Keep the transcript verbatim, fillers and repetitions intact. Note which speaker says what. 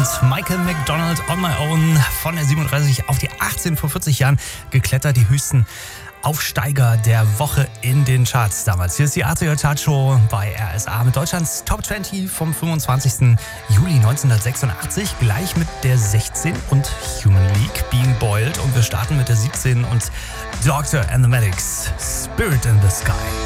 Speaker 1: und Michael McDonald on my own von der siebenunddreißig auf die achtzehn vor vierzig Jahren geklettert, die höchsten Aufsteiger der Woche in den Charts damals. Hier ist die A T J Chartshow bei R S A mit Deutschlands Top zwanzig vom fünfundzwanzigsten Juli neunzehnhundertsechsundachtzig. Gleich mit der sechzehn und Human League Being Boiled. Und wir starten mit der siebzehn und Doctor and the Medics Spirit in the Sky.